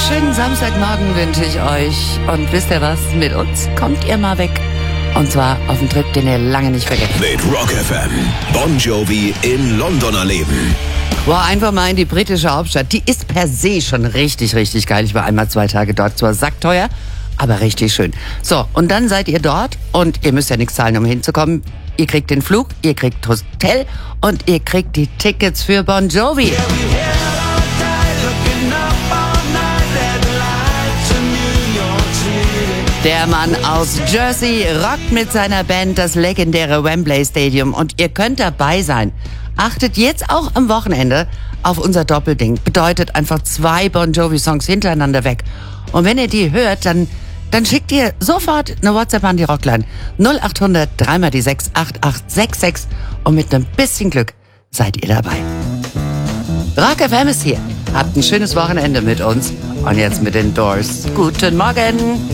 Schönen Samstagmorgen wünsche ich euch. Und wisst ihr was? Mit uns kommt ihr mal weg. Und zwar auf einen Trip, den ihr lange nicht vergessen. Mit Rock FM. Bon Jovi in London erleben. Boah, einfach mal in die britische Hauptstadt. Die ist per se schon richtig, richtig geil. Ich war einmal 2 Tage dort. Zwar sackteuer, aber richtig schön. So, und dann seid ihr dort und ihr müsst ja nichts zahlen, um hinzukommen. Ihr kriegt den Flug, ihr kriegt Hotel und ihr kriegt die Tickets für Bon Jovi. Der Mann aus Jersey rockt mit seiner Band das legendäre Wembley Stadium und ihr könnt dabei sein. Achtet jetzt auch am Wochenende auf unser Doppelding. Bedeutet einfach 2 Bon Jovi Songs hintereinander weg. Und wenn ihr die hört, dann schickt ihr sofort eine WhatsApp an die Rockline 0800 3 die 6 8866 und mit einem bisschen Glück seid ihr dabei. Rock FM ist hier. Habt ein schönes Wochenende mit uns und jetzt mit den Doors. Guten Morgen.